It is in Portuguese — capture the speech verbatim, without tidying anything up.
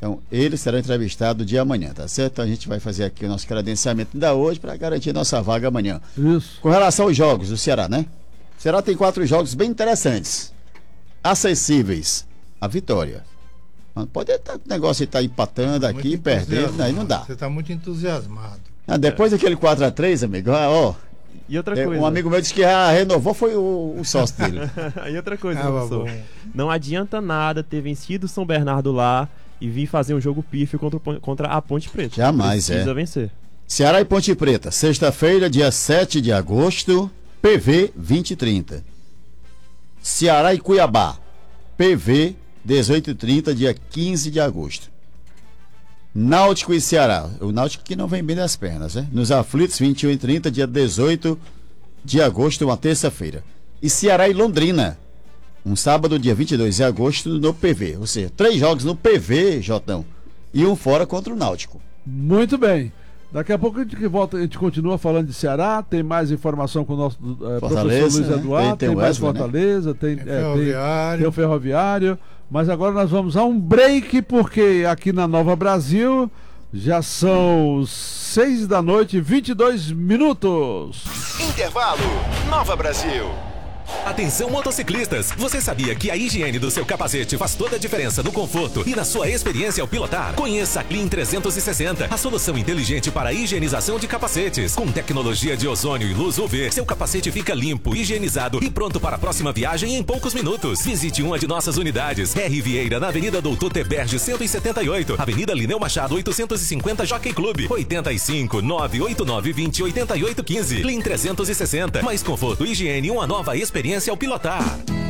Então, ele será entrevistado dia amanhã, tá certo? Então, a gente vai fazer aqui o nosso credenciamento ainda hoje para garantir nossa vaga amanhã. Isso. Com relação aos jogos do Ceará, né? O Ceará tem quatro jogos bem interessantes, acessíveis. A vitória. Não pode estar o negócio estar empatando aqui, Muito perdendo, aí não dá. Você está muito entusiasmado. Ah, depois é. daquele quatro a três, amigo, ah, ó. E outra é, coisa. Um amigo meu disse que ah, renovou foi o, o sócio dele. E outra coisa, ah, professor. Não adianta nada ter vencido o São Bernardo lá e vir fazer um jogo pífio contra, contra a Ponte Preta. Jamais, Precisa é. vencer. Ceará e Ponte Preta, sexta-feira, dia sete de agosto, P V vinte e trinta. Ceará e Cuiabá, P V dezoito e trinta, dia quinze de agosto. Náutico e Ceará, o Náutico que não vem bem das pernas, né? Nos aflitos, vinte e um e trinta, dia dezoito de agosto, uma terça-feira. E Ceará e Londrina, um sábado, dia vinte e dois de agosto, no P V. Ou seja, três jogos no P V, Jotão, e um fora contra o Náutico. Muito bem. Daqui a pouco a gente volta, a gente continua falando de Ceará, tem mais informação com o nosso uh, professor Luiz né? Eduardo, tem, tem, tem mais Wesley, Fortaleza, né? tem, tem, é, ferroviário. tem, tem o Ferroviário, mas agora nós vamos a um break, porque aqui na Nova Brasil já são seis da noite, vinte e dois minutos. Intervalo, Nova Brasil. Atenção, motociclistas! Você sabia que a higiene do seu capacete faz toda a diferença no conforto e na sua experiência ao pilotar? Conheça a Clean trezentos e sessenta, a solução inteligente para a higienização de capacetes. Com tecnologia de ozônio e luz U V, seu capacete fica limpo, higienizado e pronto para a próxima viagem em poucos minutos. Visite uma de nossas unidades. R. Vieira, na Avenida Doutor Teberge cento e setenta e oito, Avenida Lineu Machado oitocentos e cinquenta, Jockey Club, oitenta e cinco, nove oito nove, vinte, oitenta e oito, quinze. Clean trezentos e sessenta, mais conforto, higiene e uma nova experiência ao pilotar.